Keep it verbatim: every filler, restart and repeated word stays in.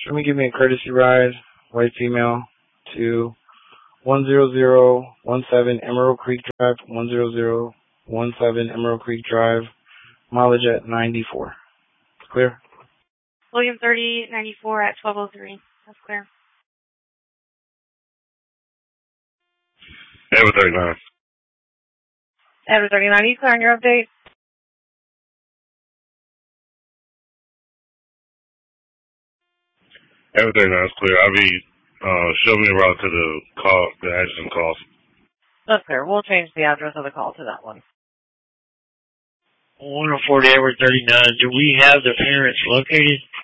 Show me give me a courtesy ride, white female, to one zero zero one seven Emerald Creek Drive, one zero zero one seven Emerald Creek Drive, mileage at ninety-four. Clear? William thirty ninety-four at twelve oh three. That's clear. Edward thirty-nine. Edward thirty-nine, you clear on your update? Edward thirty-nine is clear. I'll be, uh, show me a route to the call, the address and calls. That's clear. We'll change the address of the call to that one. one oh four to Edward thirty-nine. Do we have the parents located?